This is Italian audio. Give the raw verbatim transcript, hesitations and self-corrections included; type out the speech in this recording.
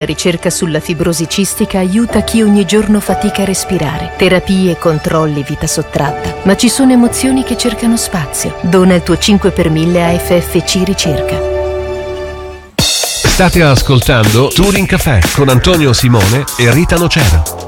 La ricerca sulla fibrosi cistica aiuta chi ogni giorno fatica a respirare. Terapie, controlli, vita sottratta. Ma ci sono emozioni che cercano spazio. Dona il tuo cinque per mille a F F C Ricerca. State ascoltando Touring Café con Antonio Simone e Rita Nocera.